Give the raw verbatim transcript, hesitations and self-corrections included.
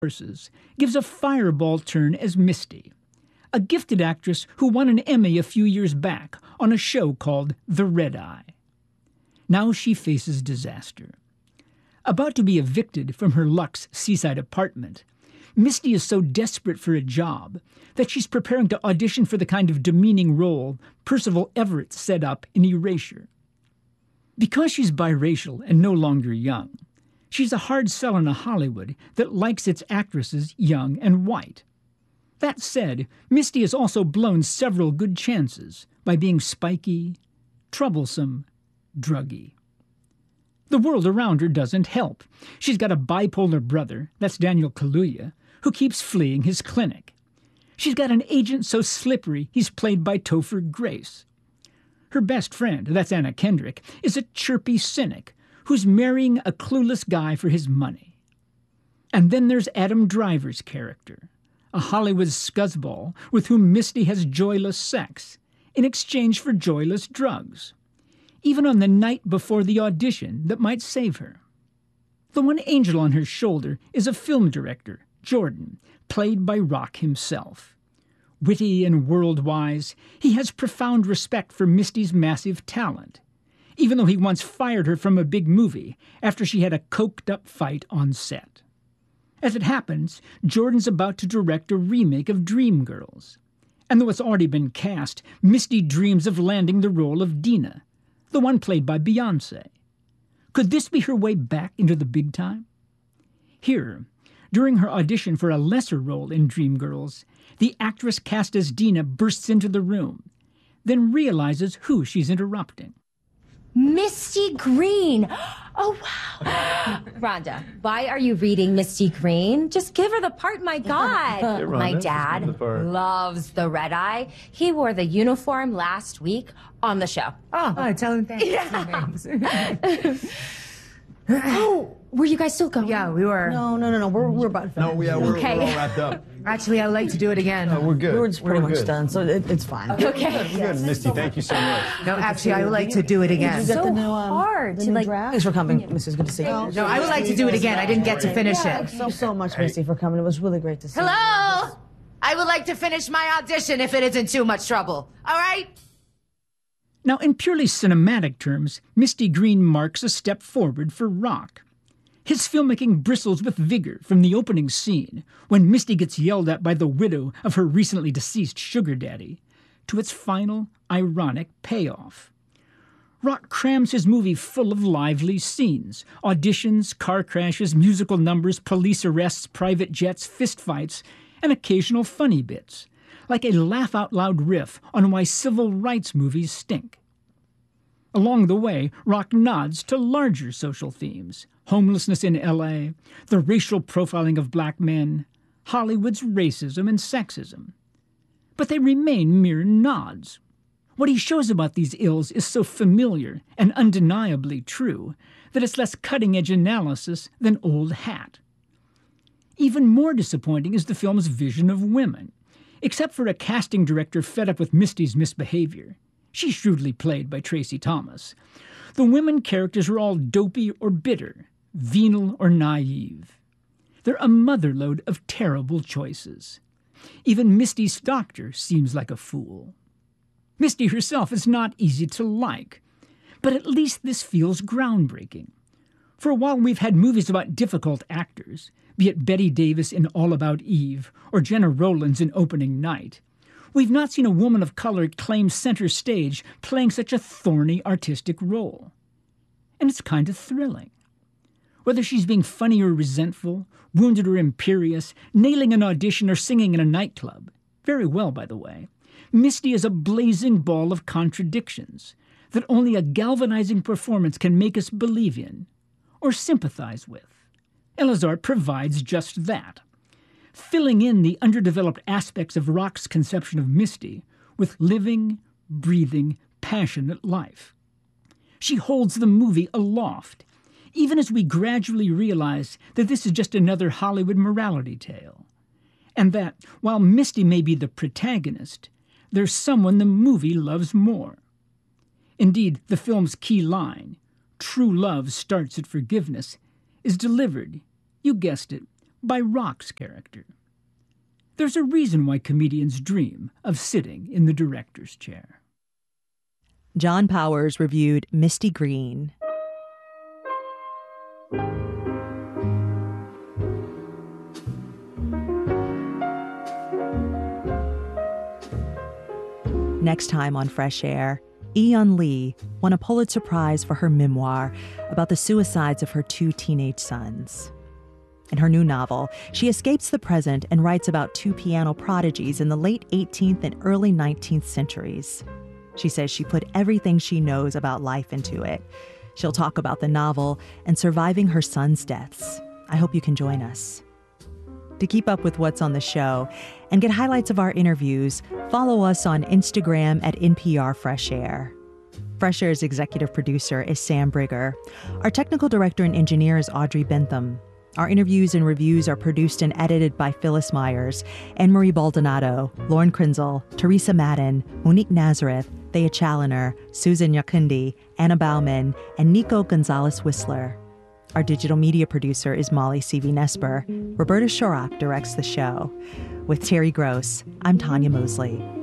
Horses gives a fireball turn as Misty, a gifted actress who won an Emmy a few years back on a show called The Red Eye. Now she faces disaster. About to be evicted from her luxe seaside apartment, Misty is so desperate for a job that she's preparing to audition for the kind of demeaning role Percival Everett set up in Erasure. Because she's biracial and no longer young, she's a hard sell in a Hollywood that likes its actresses young and white. That said, Misty has also blown several good chances by being spiky, troublesome, druggy. The world around her doesn't help. She's got a bipolar brother, that's Daniel Kaluuya, who keeps fleeing his clinic. She's got an agent so slippery he's played by Topher Grace. Her best friend, that's Anna Kendrick, is a chirpy cynic who's marrying a clueless guy for his money. And then there's Adam Driver's character, a Hollywood scuzzball with whom Misty has joyless sex in exchange for joyless drugs, even on the night before the audition that might save her. The one angel on her shoulder is a film director, Jordan, played by Rock himself. Witty and world-wise, he has profound respect for Misty's massive talent, even though he once fired her from a big movie after she had a coked-up fight on set. As it happens, Jordan's about to direct a remake of Dreamgirls, and though it's already been cast, Misty dreams of landing the role of Dina, the one played by Beyoncé. Could this be her way back into the big time? Here, during her audition for a lesser role in Dreamgirls, the actress cast as Dina bursts into the room, then realizes who she's interrupting. Misty Green! Oh, wow. Rhonda, why are you reading Misty Green? Just give her the part, my God. Hey, Rhonda, my dad the part. loves the Red Eye. He wore the uniform last week on the show. Oh, oh tell him thanks. Yeah. Oh, were you guys still going? Yeah, we were. No, no, no, no. We're, we're about to No, we, yeah, we're, Okay. we're all wrapped up. Actually, I'd like to do it again. Uh, we're good. We're just pretty we're much good. done, so it, it's fine. Okay. We're good, Misty. Thank you so much. No, actually, I would like to do it again. Did you get So the new, um, hard the to, new like- draft? Thanks for coming, Missus Good to see you. No, I would like to do it again. I didn't get to finish Yeah, it. thank you so much, Misty, for coming. It was really great to see you. Hello? I would like to finish my audition if it isn't too much trouble. All right? Now, in purely cinematic terms, Misty Green marks a step forward for Rock. His filmmaking bristles with vigor from the opening scene, when Misty gets yelled at by the widow of her recently deceased sugar daddy, to its final, ironic payoff. Rock crams his movie full of lively scenes, auditions, car crashes, musical numbers, police arrests, private jets, fistfights, and occasional funny bits, like a laugh-out-loud riff on why civil rights movies stink. Along the way, Rock nods to larger social themes: homelessness in L A, the racial profiling of black men, Hollywood's racism and sexism. But they remain mere nods. What he shows about these ills is so familiar and undeniably true that it's less cutting-edge analysis than old hat. Even more disappointing is the film's vision of women, except for a casting director fed up with Misty's misbehavior. She's shrewdly played by Tracy Thomas. The women characters are all dopey or bitter, venal or naive. They're a motherlode of terrible choices. Even Misty's doctor seems like a fool. Misty herself is not easy to like, but at least this feels groundbreaking. For a while we've had movies about difficult actors, be it Bette Davis in All About Eve or Jenna Rollins in Opening Night. We've not seen a woman of color claim center stage playing such a thorny artistic role. And it's kind of thrilling. Whether she's being funny or resentful, wounded or imperious, nailing an audition or singing in a nightclub, very well, by the way, Misty is a blazing ball of contradictions that only a galvanizing performance can make us believe in or sympathize with. Elazar provides just that, filling in the underdeveloped aspects of Rock's conception of Misty with living, breathing, passionate life. She holds the movie aloft, even as we gradually realize that this is just another Hollywood morality tale, and that, while Misty may be the protagonist, there's someone the movie loves more. Indeed, the film's key line, "True love starts at forgiveness," is delivered, you guessed it, by Rock's character. There's a reason why comedians dream of sitting in the director's chair. John Powers reviewed Misty Green. Next time on Fresh Air, Eun Lee won a Pulitzer Prize for her memoir about the suicides of her two teenage sons. In her new novel, she escapes the present and writes about two piano prodigies in the late eighteenth and early nineteenth centuries. She says she put everything she knows about life into it. She'll talk about the novel and surviving her sons' deaths. I hope you can join us. To keep up with what's on the show and get highlights of our interviews, follow us on Instagram at N P R Fresh Air. Fresh Air's executive producer is Sam Brigger. Our technical director and engineer is Audrey Bentham. Our interviews and reviews are produced and edited by Phyllis Myers, Anne-Marie Baldonado, Lauren Krinzel, Teresa Madden, Monique Nazareth, Thea Challoner, Susan Yakundi, Anna Bauman, and Nico Gonzalez-Whistler. Our digital media producer is Molly C V Nesper. Roberta Shorak directs the show. With Terry Gross, I'm Tanya Mosley.